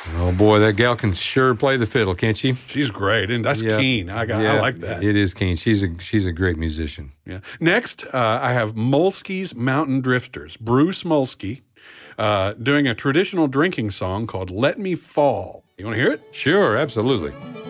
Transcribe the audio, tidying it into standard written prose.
Oh, boy, that gal can sure play the fiddle, can't she? She's great, and that's keen. I like that. It is keen. She's a great musician. Yeah. Next, I have Molsky's Mountain Drifters. Bruce Molsky doing a traditional drinking song called Let Me Fall. You want to hear it? Sure, absolutely.